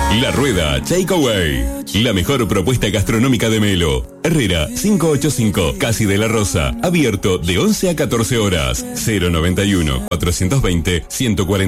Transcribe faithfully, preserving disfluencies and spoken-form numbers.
La Rueda Takeaway. La mejor propuesta gastronómica de Melo. Herrera cinco ochenta y cinco, Casi de la Rosa. Abierto de once a catorce horas. cero noventa y uno, cuatrocientos veinte, ciento cuarenta.